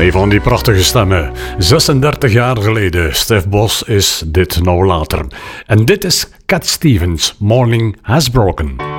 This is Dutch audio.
Een van die prachtige stemmen. 36 jaar geleden, Stef Bos, is dit nou later. En dit is Cat Stevens, Morning Has Broken.